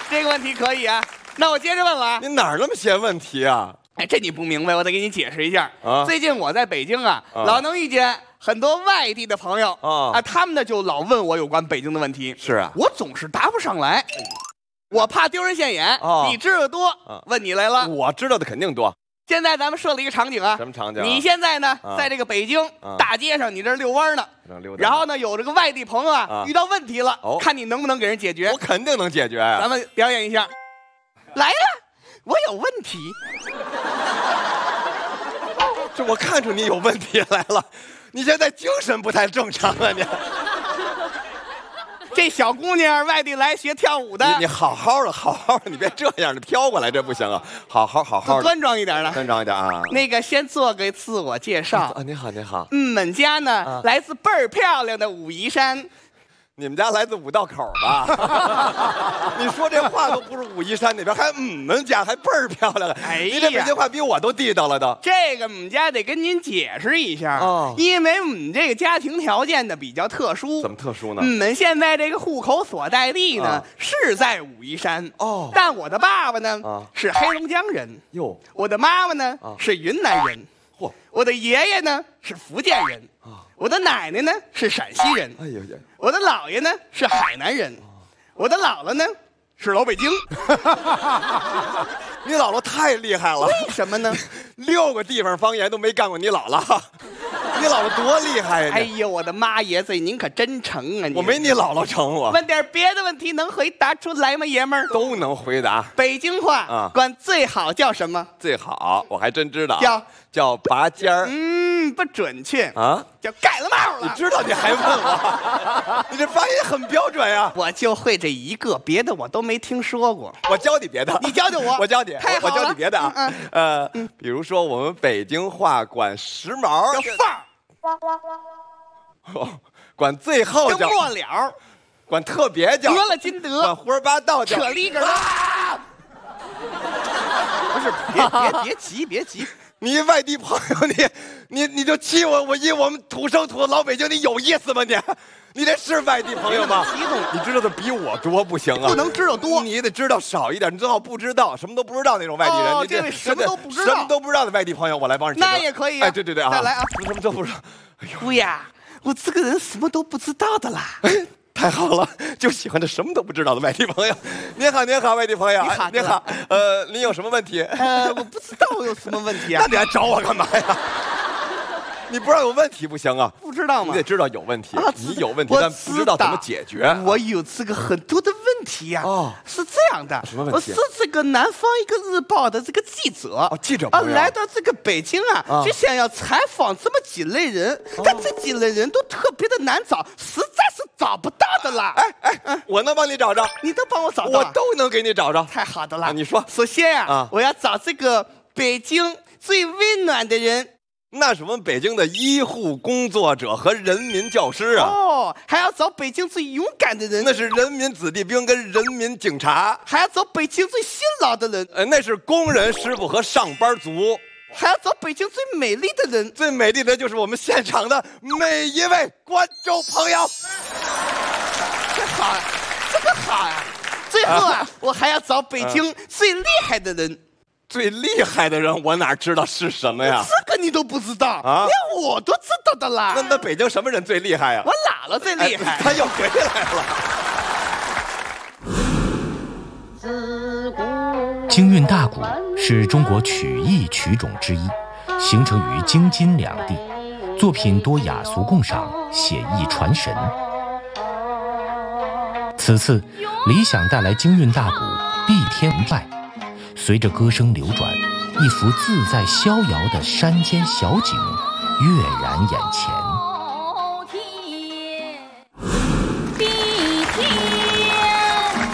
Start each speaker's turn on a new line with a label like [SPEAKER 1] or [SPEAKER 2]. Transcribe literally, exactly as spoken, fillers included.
[SPEAKER 1] 这个问题可以啊。那我接着问了啊。
[SPEAKER 2] 你哪儿那么些问题啊？
[SPEAKER 1] 哎，这你不明白，我得给你解释一下。
[SPEAKER 2] 啊，
[SPEAKER 1] 最近我在北京啊，
[SPEAKER 2] 啊
[SPEAKER 1] 老能遇见很多外地的朋友
[SPEAKER 2] 啊
[SPEAKER 1] 啊，他们呢就老问我有关北京的问题。
[SPEAKER 2] 是啊，
[SPEAKER 1] 我总是答不上来，我怕丢人现眼。
[SPEAKER 2] 啊
[SPEAKER 1] 你知道多，
[SPEAKER 2] 啊
[SPEAKER 1] 问你来了。
[SPEAKER 2] 我知道的肯定多。
[SPEAKER 1] 现在咱们设了一个场景啊，
[SPEAKER 2] 什么场景？
[SPEAKER 1] 你现在呢，
[SPEAKER 2] 啊
[SPEAKER 1] 在这个北京
[SPEAKER 2] 啊
[SPEAKER 1] 大街上，你这儿遛弯呢。
[SPEAKER 2] 溜达
[SPEAKER 1] 然后呢，有这个外地朋友啊，
[SPEAKER 2] 啊
[SPEAKER 1] 遇到问题了，
[SPEAKER 2] 哦
[SPEAKER 1] 看你能不能给人解决
[SPEAKER 2] 我。肯定能解决呀。
[SPEAKER 1] 咱们表演一下，来了，我有问题。
[SPEAKER 2] 这我看出你有问题来了，你现在精神不太正常啊你！
[SPEAKER 1] 这小姑娘外地来学跳舞的，
[SPEAKER 2] 你你好好的，好好的，你别这样的飘过来，这不行啊！好好好好的，
[SPEAKER 1] 端庄一点的。
[SPEAKER 2] 端庄一点啊。
[SPEAKER 1] 那个先做个自我介绍。
[SPEAKER 2] 啊，你好，你好，
[SPEAKER 1] 嗯，们家呢、
[SPEAKER 2] 啊
[SPEAKER 1] 来自倍儿漂亮的武夷山。
[SPEAKER 2] 你们家来自五道口吧？你说这话都不是武夷山那边，还嗯们家还倍儿漂亮。
[SPEAKER 1] 哎呀
[SPEAKER 2] 你这北京话比我都地道了都。
[SPEAKER 1] 这个我们家得跟您解释一下，
[SPEAKER 2] 哦
[SPEAKER 1] 因为我们这个家庭条件呢比较特殊。
[SPEAKER 2] 怎么特殊呢？
[SPEAKER 1] 我们现在这个户口所在地呢、
[SPEAKER 2] 啊
[SPEAKER 1] 是在武夷山
[SPEAKER 2] 哦
[SPEAKER 1] 但我的爸爸呢、
[SPEAKER 2] 啊
[SPEAKER 1] 是黑龙江人，
[SPEAKER 2] 哟，
[SPEAKER 1] 我的妈妈呢、
[SPEAKER 2] 啊
[SPEAKER 1] 是云南人，
[SPEAKER 2] 嚯，
[SPEAKER 1] 我的爷爷呢是福建人，
[SPEAKER 2] 啊
[SPEAKER 1] 我的奶奶呢是陕西人，
[SPEAKER 2] 哎呦呀，
[SPEAKER 1] 我的姥爷呢是海南人，我的姥姥呢是老北京。
[SPEAKER 2] 你姥姥太厉害了，
[SPEAKER 1] 为什么呢？
[SPEAKER 2] 六个地方方言都没干过你姥姥。你姥姥多厉害呀！你
[SPEAKER 1] 哎呦，我的妈爷子，您可真成啊！
[SPEAKER 2] 我没你姥姥成，我
[SPEAKER 1] 问点别的问题，能回答出来吗，爷们儿？
[SPEAKER 2] 都能回答。
[SPEAKER 1] 北京话
[SPEAKER 2] 啊
[SPEAKER 1] 管最好叫什么？
[SPEAKER 2] 最好我还真知道，
[SPEAKER 1] 叫
[SPEAKER 2] 叫拔尖儿
[SPEAKER 1] 嗯，不准确，
[SPEAKER 2] 啊！
[SPEAKER 1] 叫盖了帽了。
[SPEAKER 2] 你知道你还问我，你这发音很标准呀！
[SPEAKER 1] 我就会这一个，别的我都没听说过。
[SPEAKER 2] 我教你别的，
[SPEAKER 1] 你教教我
[SPEAKER 2] 我教你，我
[SPEAKER 1] 太好了
[SPEAKER 2] 教你别的啊。
[SPEAKER 1] 嗯
[SPEAKER 2] 呃，比如说我们北京话管时髦，
[SPEAKER 1] 叫范儿，
[SPEAKER 2] 哦管最后
[SPEAKER 1] 叫
[SPEAKER 2] 叫
[SPEAKER 1] 末了，
[SPEAKER 2] 管特别叫
[SPEAKER 1] 得了金
[SPEAKER 2] 管
[SPEAKER 1] 德，
[SPEAKER 2] 胡说八道叫
[SPEAKER 1] 扯里根儿。
[SPEAKER 2] 啊！
[SPEAKER 1] 不是，别别别急，别急。
[SPEAKER 2] 你一外地朋友，你你你就气我，我以我们土生土的老北京，你有意思吗你？你这是外地朋友吗？
[SPEAKER 1] 激动
[SPEAKER 2] 你知道的比我多不行啊！
[SPEAKER 1] 不能知道多
[SPEAKER 2] 你得知道少一点，你最好不知道，什么都不知道那种外地人。你
[SPEAKER 1] 哦这位什么都不知道
[SPEAKER 2] 什么都不知道的外地朋友，我来帮你解决。
[SPEAKER 1] 那也可以啊
[SPEAKER 2] 哎，对对对啊！
[SPEAKER 1] 再来啊
[SPEAKER 2] 什么都不知道。哎呦，
[SPEAKER 1] 姑呀，我这个人什么都不知道的啦。
[SPEAKER 2] 太好了，就喜欢这什么都不知道的外地朋友。您好，您好，外地朋友，
[SPEAKER 1] 你好
[SPEAKER 2] 哎您好。呃，您有什么问题？
[SPEAKER 1] 呃，我不知道我有什么问题啊
[SPEAKER 2] 那，你还找我干嘛呀？你不知道有问题不行啊！
[SPEAKER 1] 不知道吗
[SPEAKER 2] 你得？知道有问题，
[SPEAKER 1] 啊
[SPEAKER 2] 你有问题，
[SPEAKER 1] 我
[SPEAKER 2] 但不知道怎么解决。
[SPEAKER 1] 我有这个很多的问题呀、
[SPEAKER 2] 哦
[SPEAKER 1] 是这样的，
[SPEAKER 2] 什么问题
[SPEAKER 1] 我是这个南方一个日报的这个记者，
[SPEAKER 2] 哦记者
[SPEAKER 1] 啊，
[SPEAKER 2] 朋友
[SPEAKER 1] 来到这个北京啊，
[SPEAKER 2] 啊
[SPEAKER 1] 就想要采访这么几类人，但这几类人都特别的难找，实在是找不到的啦。
[SPEAKER 2] 哎哎，我能帮你找着，
[SPEAKER 1] 你都帮我找到，
[SPEAKER 2] 我都能给你找着。
[SPEAKER 1] 太好的了。
[SPEAKER 2] 啊你说
[SPEAKER 1] 首先呀、
[SPEAKER 2] 啊
[SPEAKER 1] 我要找这个北京最温暖的人。
[SPEAKER 2] 那是我们北京的医护工作者和人民教师啊，
[SPEAKER 1] 哦，还要找北京最勇敢的人，
[SPEAKER 2] 那是人民子弟兵跟人民警察，
[SPEAKER 1] 还要找北京最辛劳的人，
[SPEAKER 2] 呃，那是工人师傅和上班族。
[SPEAKER 1] 还要找北京最美丽的人。
[SPEAKER 2] 最美丽的就是我们现场的每一位观众朋友。
[SPEAKER 1] 这好呀，这个好呀。最后啊，我还要找北京最厉害的人。
[SPEAKER 2] 最厉害的人，我哪知道是什么呀？
[SPEAKER 1] 这个你都不知道
[SPEAKER 2] 啊
[SPEAKER 1] 连我都知道的啦。
[SPEAKER 2] 那那北京什么人最厉害呀？
[SPEAKER 1] 我姥姥最厉害。
[SPEAKER 2] 哎他又回来了。
[SPEAKER 3] 京韵大鼓是中国曲艺曲种之一，形成于京津两地，作品多雅俗共赏，写意传神。此次理想带来京韵大鼓《碧天拜》，随着歌声流转，一幅自在逍遥的山间小景跃然眼前。